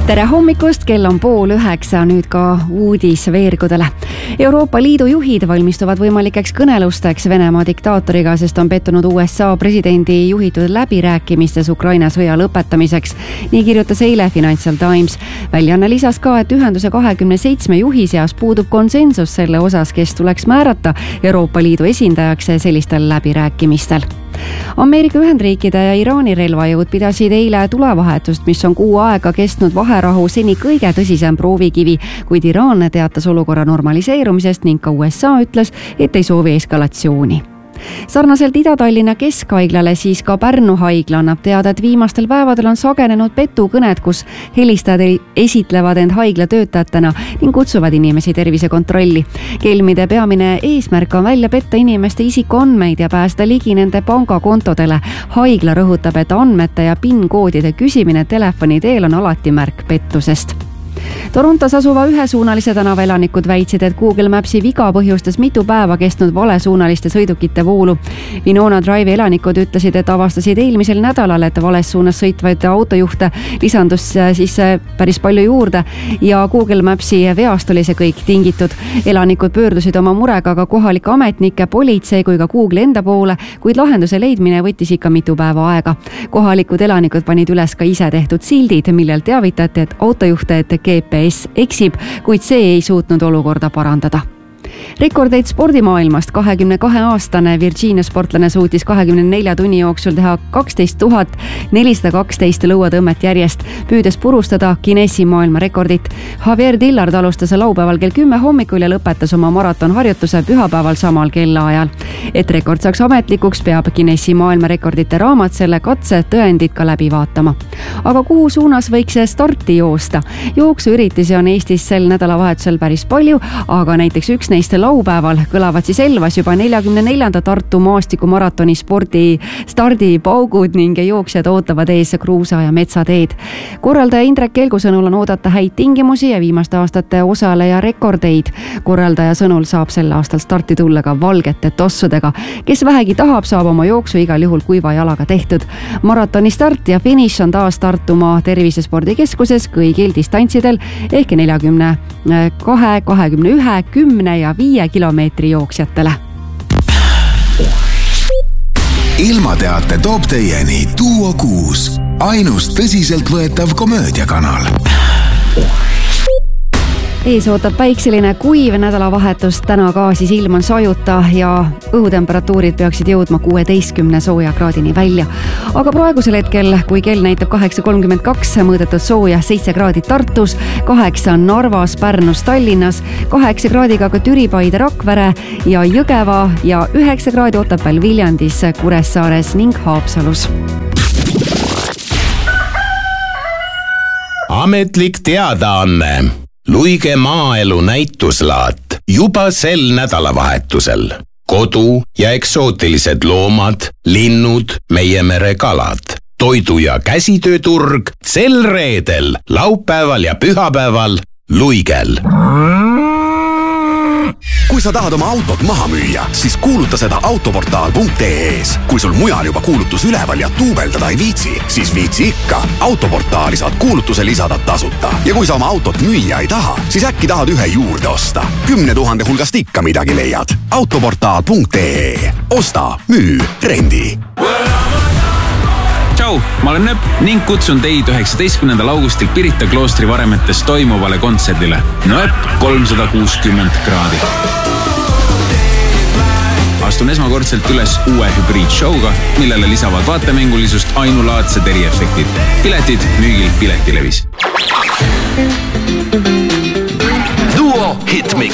Tere hommikust, kell on 8:30, nüüd ka uudis veergudele. Euroopa Liidu juhid valmistuvad võimalikeks kõnelusteks Venemaa diktaatoriga, sest on pettunud USA presidendi juhitud läbirääkimistes Ukraina sõja lõpetamiseks. Nii kirjutas eile Financial Times. Väljaanne lisas ka, et ühenduse 27 juhi seas puudub konsensus selle osas, kes tuleks määrata Euroopa Liidu esindajaks sellistel läbirääkimistel. Ameerika Ühendriikide ja Iraani relvajõud pidasid eile tulevahetust, mis on kuu aega kestnud vaherahu seni kõige tõsisem proovikivi, kuid Iraan teatas olukorra normaliseerumisest ning ka USA ütles, et ei soovi eskalatsiooni. Sarnaselt Ida-Tallinna Keskhaiglale siis ka Pärnu haigla annab teada, et viimastel päevadel on sagenenud petukõned, kus helistajad esitlevad end haigla töötajatena ning kutsuvad inimesi tervisekontrolli. Kelmide peamine eesmärk on välja petta inimeste isikuandmeid ja pääseda ligi nende pangakontodele. Haigla rõhutab, et andmete ja PIN-koodide küsimine telefoni teel on alati märk pettusest. Torontos asuva ühesuunalise tänava elanikud väitsid, et Google Mapsi viga põhjustas mitu päeva kestnud valesuunaliste sõidukite voolu. Winona Drive'i elanikud ütlesid, et avastasid eelmisel nädalal, et vales suunas sõitvaid autojuhte lisandus siis päris palju juurde ja Google Mapsi veast oli see kõik tingitud. Elanikud pöördusid oma murega ka kohalike ametnike, politsei kui ka Google enda poole, kuid lahenduse leidmine võttis ikka mitu päeva aega. Kohalikud elanikud panid üles ka ise tehtud sildid, millel teavitati, et autojuhte, et GPS eksib, kuid see ei suutnud olukorda parandada. Rekordeid spordimaailmast 22-aastane Virginia sportlane suutis 24 tunni jooksul teha 12 412 lõuatõmmet järjest, püüdes purustada Guinessi maailmarekordit. Javier Dillard alustas laupäeval kell 10 hommikul ja lõpetas oma maratonharjutuse pühapäeval samal kellaajal. Et rekord saaks ametlikuks, peab Guinessi maailmarekordite raamat selle katse tõendid ka läbi vaatama. Aga kuhu suunas võiks see starti joosta? Jooksuüritusi on Eestis sel nädalavahetusel päris palju, aga näiteks üks neist laupäeval kõlavad siis Elvas juba 44. Tartu maastikumaratoni spordi stardipaugud ning jooksjad ootavad ees kruusa ja metsateed. Korraldaja Indrek Kelgu sõnul on oodata häid tingimusi ja viimaste aastate osaleja rekordeid. Korraldaja sõnul saab sel aastal starti tulla ka valgete tossudega. Kes vähegi tahab, saab oma jooksu igal juhul kuiva jalaga tehtud. Maratoni start ja finiš on taas Tartumaa tervisespordikeskuses kõigil distantsidel ehk 42, 21, 10 ja 5 kilomeetri jooksjatele. Ilmateate toob teieni Duo 6, ainus tõsiseltvõetav komöödiakanal. Ees ootab päikseline kuiv nädalavahetust, täna ka siis ilm on sajuta ja õhutemperatuurid peaksid jõudma 16 sooja kraadini välja. Aga praegusel hetkel, kui kell näitab 8.32, mõõdetud sooja 7 kraadi Tartus, 8 Narvas, Pärnus, Tallinnas, 8 kraadiga ka Türi, Paide, Rakvere ja Jõgeva ja 9 kraadi ootab veel Viljandis, Kuressaares ning Haapsalus. Ametlik teadaanne. Luige maaelu näituslaat juba sel nädalavahetusel. Kodu- ja eksootilised loomad, linnud, meie mere kalad. Toidu- ja käsitööturg sel reedel, laupäeval ja pühapäeval Luigel. Kui sa tahad oma autot maha müüa, siis kuuluta seda autoportaal.ee-s. Kui sul mujal juba kuulutus üleval ja tuubeldada ei viitsi, siis viitsi ikka. Autoportaali saad kuulutuse lisada tasuta. Ja kui sa oma autot müüa ei taha, siis äkki tahad ühe juurde osta. 10 000 hulgast ikka midagi leiad. Autoportaal.ee. Osta, müü, rendi. Tšau, ma olen Nööp ning kutsun teid 19. augustil Pirita kloostri varemetes toimuvale kontserdile. Nööp 360 kraadi. Astun esmakordselt üles uue hübriidshowga, millele lisavad vaatemängulisust ainulaadsed eriefektid. Piletid müügil Piletilevis. Duo Hitmix.